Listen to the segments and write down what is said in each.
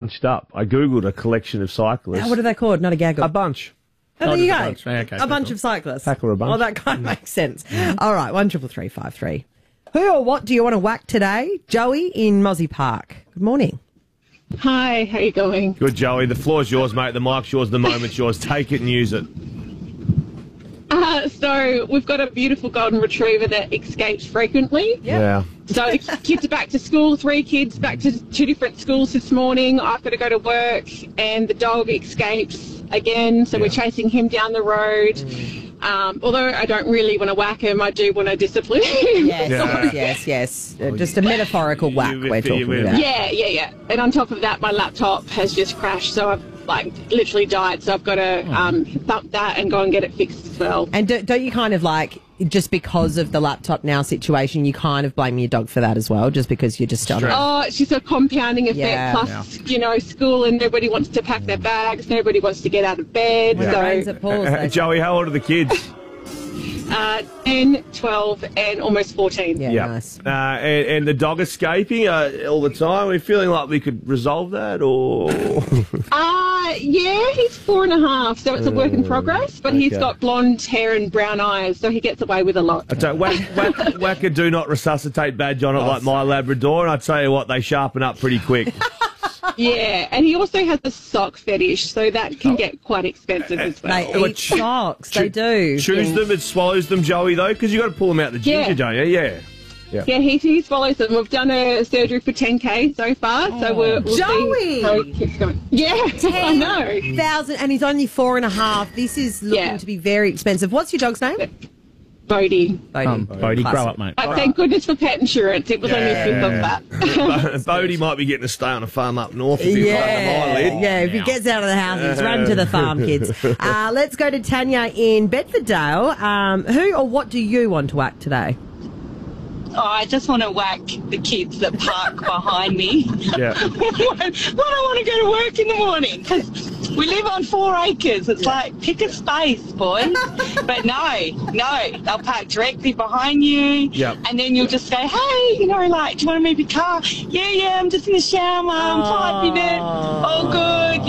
bunched up. I Googled a collection of cyclists. What are they called? Not a gaggle. A bunch. Oh, there you go. Bunch. Okay, a bunch of cyclists. Pack or a bunch. Oh, that kind of makes sense. All right, 133353. Who or what do you want to whack today? Joey in Mozzie Park. Good morning. Hi, how you going? Good, Joey. The floor's yours, mate. The mic's yours. The moment's yours. Take it and use it. So we've got a beautiful golden retriever that escapes frequently. Yeah. So kids are back to school, 3 kids back to 2 different schools this morning. I've got to go to work and the dog escapes again. So we're chasing him down the road. Although I don't really want to whack him, I do want to discipline him. Yes. Just a metaphorical whack we're talking about. Yeah. And on top of that, my laptop has just crashed. So I've literally died. So I've got to bump that and go and get it fixed as well. And don't you kind of just because of the laptop now situation, you kind of blame your dog for that as well, just because you're just on it? Oh, it's just a compounding effect. Plus, school and nobody wants to pack their bags. Nobody wants to get out of bed. So, Joey, how old are the kids? 10, 12 and almost 14. Yeah. Nice. And the dog escaping all the time. Are we feeling like we could resolve that, or? Yeah, he's 4.5, so it's a work in progress. But he's got blonde hair and brown eyes, so he gets away with a lot. Whacker do not resuscitate badge on it like my Labrador, and I tell you what, they sharpen up pretty quick. Yeah, and he also has a sock fetish, so that can get quite expensive as well. They eat socks, they do. Chews them and swallows them, Joey, though, because you got to pull them out the ginger, don't you? Yeah. Yeah, he swallows them. We've done a surgery for 10K so far, so we'll Joey! see how it keeps going. Yeah, I know. 10,000, and he's only 4.5. This is looking to be very expensive. What's your dog's name? Bodie. Bodie, grow up, mate. Thank goodness for pet insurance. It was only a fifth of that. Bodie might be getting to stay on a farm up north if he if he gets out of the house, he's run to the farm, kids. Let's go to Tanya in Bedfordale. Who or what do you want to whack today? Oh, I just want to whack the kids that park behind me. Yeah. When I want to go to work in the morning, because we live on 4 acres. It's like, pick a space, boys. But no, they'll park directly behind you. Yep. And then you'll just say, hey, do you want to move your car? Yeah, I'm just in the shower, Mum, 5 minutes. All good,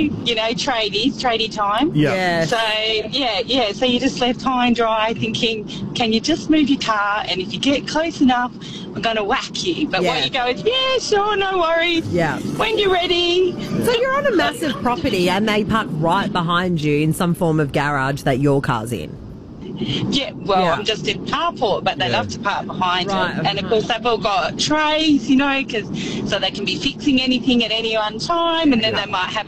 tradie time. Yeah. So, so you're just left high and dry thinking, can you just move your car? And if you get close enough, I'm going to whack you. But what you go is, yeah, sure, no worries. Yeah. When you're ready. So you're on a massive property and they park right behind you in some form of garage that your car's in. Yeah, I'm just in carport, but they love to park behind it. And of course, they've all got trays, so they can be fixing anything at any one time. And then they might have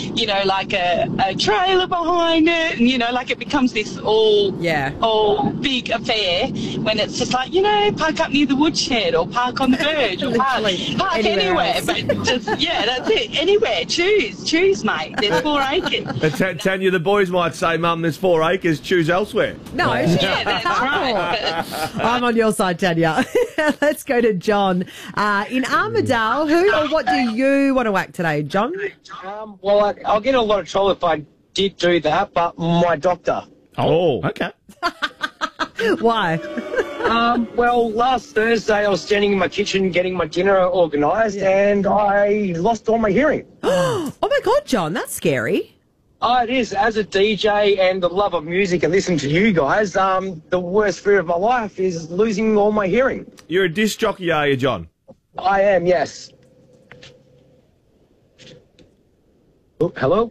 a trailer behind it, and it becomes this all big affair when it's just like, park up near the woodshed or park on the verge or park anywhere. But just that's it. Anywhere, choose, mate. There's 4 acres. Tanya, the boys might say, Mum, there's 4 acres. Choose elsewhere. No, that's right. I'm on your side, Tanya. Let's go to John. In Armidale, who or what do you want to whack today, John? Well, I'll get in a lot of trouble if I did do that, but my doctor. Oh, okay. Why? Well, last Thursday I was standing in my kitchen getting my dinner organised and I lost all my hearing. Oh my God, John, that's scary. Oh, it is. As a DJ and the love of music and listening to you guys, the worst fear of my life is losing all my hearing. You're a disc jockey, are you, John? I am, yes. Oh, hello?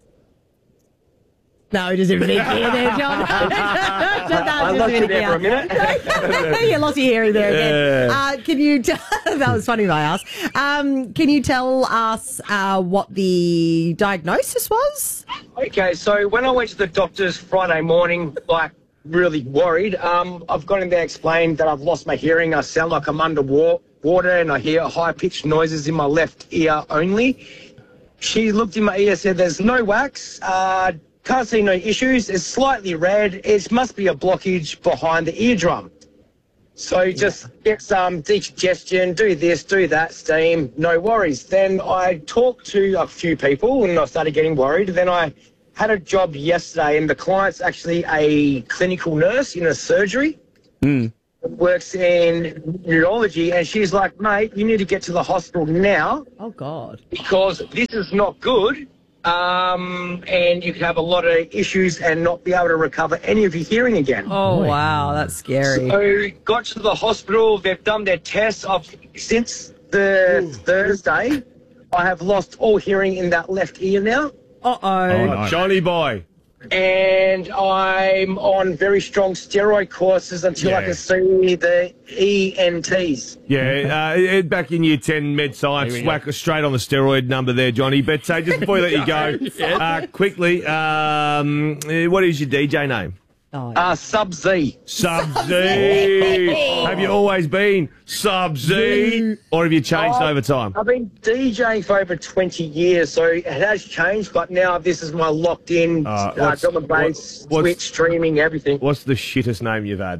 No, he doesn't even hear there, John. I lost you there for a minute. You lost your hearing there again. Can you tell... That was funny, I asked. Can you tell us what the diagnosis was? Okay, so when I went to the doctor's Friday morning, really worried, I've gone in there, explained that I've lost my hearing. I sound like I'm underwater and I hear high-pitched noises in my left ear only. She looked in my ear, said there's no wax, can't see no issues. It's slightly red. It must be a blockage behind the eardrum. So just get some decongestion, do this, do that, steam, no worries. Then I talked to a few people and I started getting worried. Then I had a job yesterday and the client's actually a clinical nurse in a surgery. works in neurology, and she's like, mate, you need to get to the hospital now. Oh, God. Because this is not good, and you could have a lot of issues and not be able to recover any of your hearing again. Oh, wow, that's scary. So got to the hospital, they've done their tests. Since the Thursday, I have lost all hearing in that left ear now. Uh-oh. Johnny boy. And I'm on very strong steroid courses until I can see the ENTs. Yeah, back in year 10 med science, whack straight on the steroid number there, Johnny. But just before I let you go, quickly, what is your DJ name? Sub-Z. Sub-Z. Have you always been Sub-Z? Or have you changed over time? I've been DJing for over 20 years, so it has changed, but now this is my locked-in drum and bass, Twitch, streaming, everything. What's the shittest name you've had?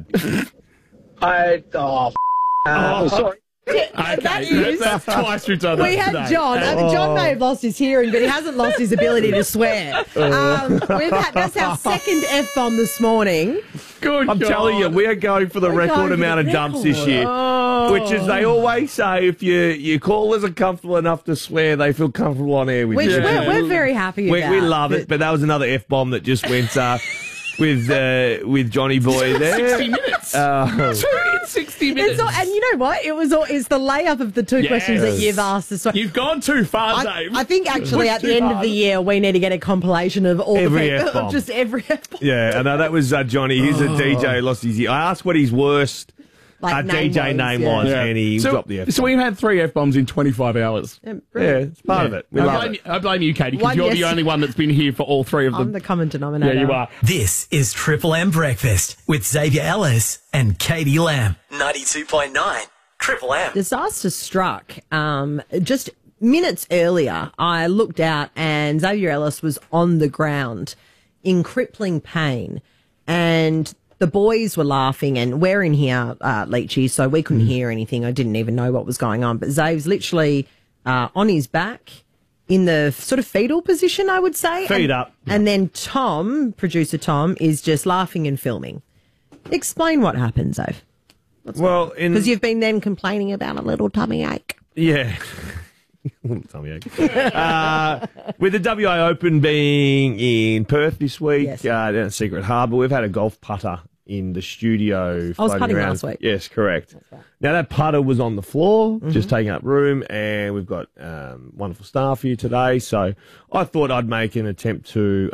Sorry. That's twice we've done that We had today. John. John may have lost his hearing, but he hasn't lost his ability to swear. That's our second F-bomb this morning. Good I'm God. telling you, we are going for the record amount of dumps this year. Which is, they always say, if your callers are comfortable enough to swear, they feel comfortable on air with Which you. we're very happy about. We love it, but that was another F-bomb that just went with Johnny Boy there. 60 minutes. 2 in 60 minutes. And you know what? It's the layup of the two questions that you've asked this week. You've gone too far, Dave. I think actually at the end of the year we need to get a compilation of all Every the F-bomb. just every F-bomb. Yeah, I know that was Johnny. He's a DJ who lost his ear. I asked what his worst DJ name was, and he dropped the F-bomb. So we've had 3 F-bombs in 25 hours. Yeah, it's part of it. We love it. I blame you, Katie, because you're the only one that's been here for all 3 of them. I'm the common denominator. Yeah, you are. This is Triple M Breakfast with Xavier Ellis and Katie Lamb. 92.9 Triple M. Disaster struck just minutes earlier. I looked out and Xavier Ellis was on the ground in crippling pain, and the boys were laughing, and we're in here, Leachy, so we couldn't hear anything. I didn't even know what was going on. But Zave's literally on his back in the sort of fetal position, I would say. Feet up. And then Tom, producer Tom, is just laughing and filming. Explain what happened, Zave. Well, because you've been then complaining about a little tummy ache. Yeah. Tummy ache. With the WA Open being in Perth this week, down at Secret Harbour, we've had a golf putter in the studio. I was putting around. last week. Yes, correct. Right. Now, that putter was on the floor, just taking up room, and we've got wonderful staff here today, so I thought I'd make an attempt to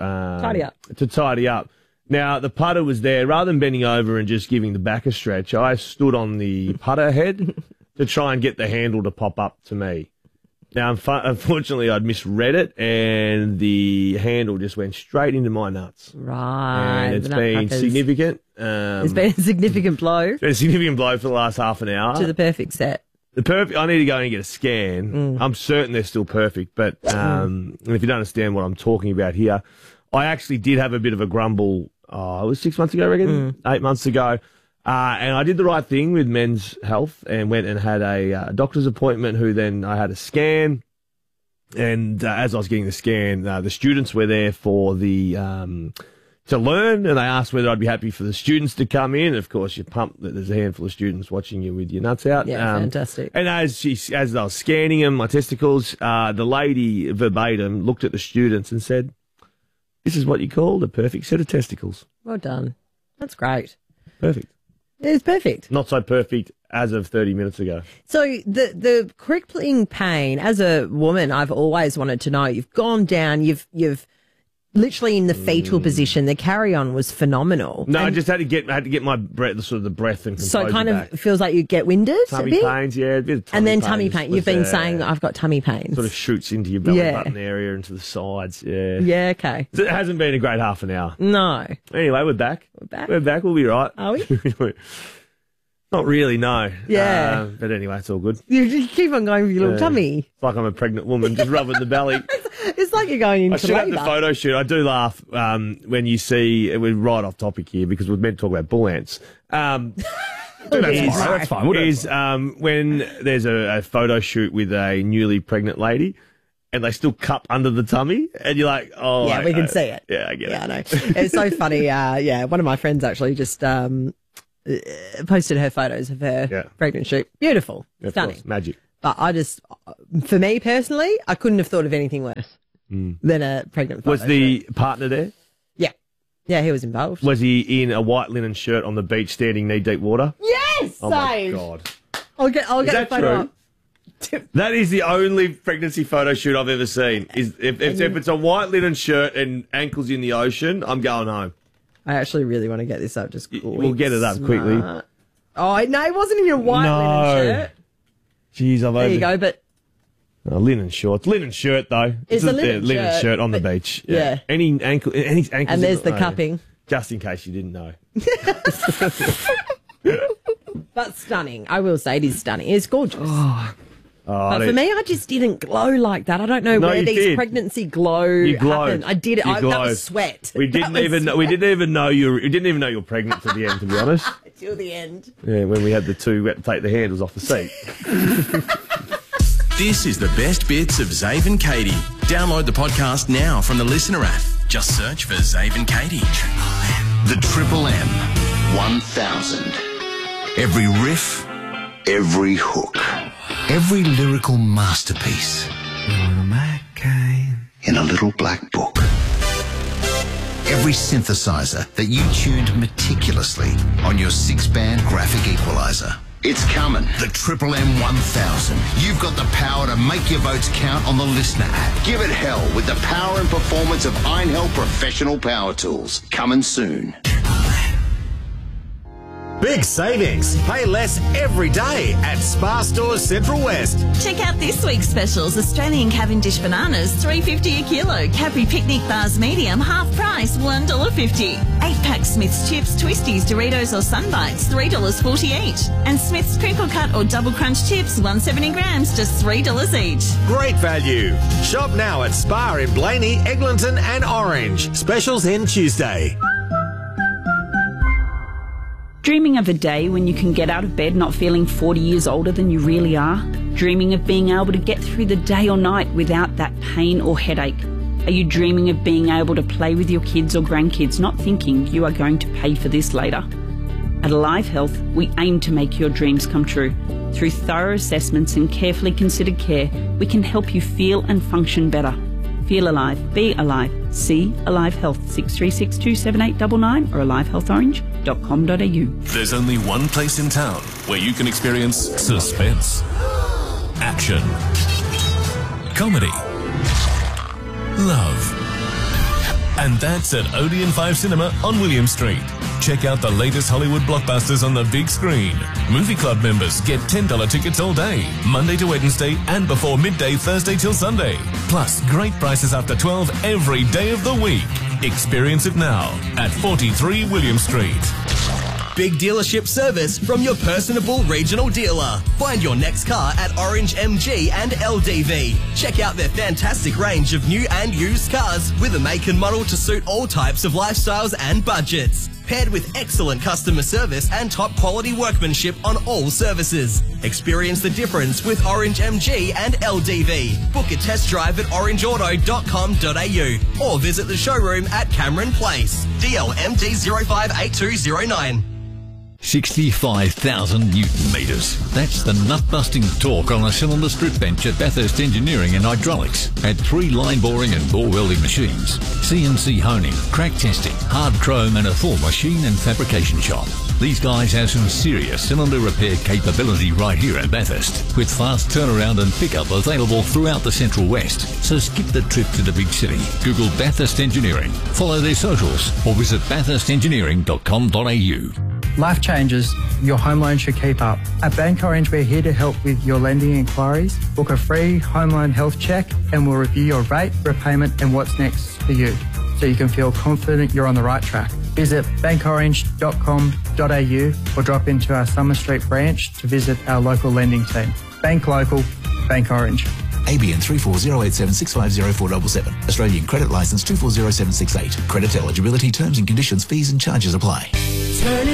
tidy up. Now, the putter was there. Rather than bending over and just giving the back a stretch, I stood on the putter head to try and get the handle to pop up to me. Now, unfortunately, I'd misread it, and the handle just went straight into my nuts. Right. And it's been significant. It's been a significant blow. It's been a significant blow for the last half an hour. To the perfect set. I need to go and get a scan. I'm certain they're still perfect, but and if you don't understand what I'm talking about here, I actually did have a bit of a grumble. It was 6 months ago, I reckon, 8 months ago. And I did the right thing with Men's Health and went and had a doctor's appointment, who then I had a scan. And as I was getting the scan, the students were there for the to learn, and they asked whether I'd be happy for the students to come in. Of course, you pump that there's a handful of students watching you with your nuts out. Yeah, fantastic. And as I was scanning them, my testicles, the lady verbatim looked at the students and said, "This is what you call the perfect set of testicles." Well done. That's great. Perfect. It's perfect. Not so perfect as of 30 minutes ago. So the crippling pain, as a woman, I've always wanted to know. You've gone down, you've literally in the fetal position. The carry-on was phenomenal. No, I just had to get my breath, sort of the breath and composure so it kind back. of feels like you get winded tummy a bit? pains, yeah, a bit of tummy and then pains. tummy pain. You've been saying I've got tummy pains. Sort of shoots into your belly button area, into the sides. Yeah. Yeah. Okay. So it hasn't been a great half an hour. No. Anyway, we're back. We're back. We'll be right. Are we? Not really, no. Yeah. But anyway, it's all good. You just keep on going with your little tummy. It's like I'm a pregnant woman, just rubbing the belly. It's like you're going into I should have labour. the photo shoot. I do laugh when you see, we're right off topic here because we're meant to talk about bull ants. That's fine. When there's a photo shoot with a newly pregnant lady and they still cup under the tummy and you're like, oh. Yeah, we can see it. Yeah, I get it. Yeah, I know. It's so funny. One of my friends actually just posted her photos of her pregnant shoot. Beautiful. Stunning. Magic. But for me personally, I couldn't have thought of anything worse than a pregnant photo. Was the partner there? Yeah. Yeah, he was involved. Was he in a white linen shirt on the beach standing knee-deep water? Yes! Oh, my God. I'll get the photo up. That is the only pregnancy photo shoot I've ever seen. If it's a white linen shirt and ankles in the ocean, I'm going home. I actually really want to get this up just quick. We'll get it up quickly. Oh, no, it wasn't even a white linen shirt. Jeez, there you go, but... linen shorts. Linen shirt, though. It's a linen shirt on the beach. Yeah. Any ankles... And there's the cupping. Just in case you didn't know. But stunning. I will say it is stunning. It's gorgeous. But for me, I just didn't glow like that. I don't know where these pregnancy glow happened. I did it. That was sweat. We didn't even know you were pregnant to the end, to be honest. Till the end. Yeah, when we had the two, we had to take the handles off the seat. This is the best bits of Zave and Katie. Download the podcast now from the Listener app. Just search for Zave and Katie. The Triple M 1000. Every riff, every hook, every lyrical masterpiece in a little black book. Every synthesizer that you tuned meticulously on your 6-band graphic equalizer. It's coming. The Triple M 1000. You've got the power to make your votes count on the Listener app. Give it hell with the power and performance of Einhell Professional Power Tools. Coming soon. Big savings. Pay less every day at Spar Stores Central West. Check out this week's specials. Australian Cavendish bananas, $3.50 a kilo. Cadbury Picnic Bars medium, half price, $1.50. 8-pack Smith's Chips, Twisties, Doritos or Sunbites, $3.40 each. And Smith's Crinkle Cut or Double Crunch Chips, 170 grams, just $3 each. Great value. Shop now at Spar in Blaney, Eglinton and Orange. Specials end Tuesday. Dreaming of a day when you can get out of bed not feeling 40 years older than you really are? Dreaming of being able to get through the day or night without that pain or headache? Are you dreaming of being able to play with your kids or grandkids, not thinking you are going to pay for this later? At Alive Health, we aim to make your dreams come true. Through thorough assessments and carefully considered care, we can help you feel and function better. Feel alive. Be alive. See Alive Health 6362 7899 or alivehealthorange.com.au. There's only one place in town where you can experience suspense, action, comedy, love. And that's at Odeon 5 Cinema on William Street. Check out the latest Hollywood blockbusters on the big screen. Movie Club members get $10 tickets all day, Monday to Wednesday and before midday Thursday till Sunday. Plus great prices after 12 every day of the week. Experience it now at 43 William Street. Big dealership service from your personable regional dealer. Find your next car at Orange MG and LDV. Check out their fantastic range of new and used cars with a make and model to suit all types of lifestyles and budgets. Paired with excellent customer service and top quality workmanship on all services. Experience the difference with Orange MG and LDV. Book a test drive at orangeauto.com.au or visit the showroom at Cameron Place. DLMD 058209. 65,000 Newton metres. That's the nut-busting torque on a cylinder strip bench at Bathurst Engineering and Hydraulics. At 3 line boring and bore welding machines, CNC honing, crack testing, hard chrome and a full machine and fabrication shop. These guys have some serious cylinder repair capability right here at Bathurst, with fast turnaround and pickup available throughout the Central West. So skip the trip to the big city. Google Bathurst Engineering, follow their socials or visit bathurstengineering.com.au. Life changes, your home loan should keep up. At Bank Orange, we're here to help with your lending inquiries. Book a free home loan health check and we'll review your rate, repayment and what's next for you, so you can feel confident you're on the right track. Visit bankorange.com.au or drop into our Summer Street branch to visit our local lending team. Bank local, Bank Orange. ABN 340876504777. Australian Credit Licence 240768. Credit eligibility, terms and conditions, fees and charges apply.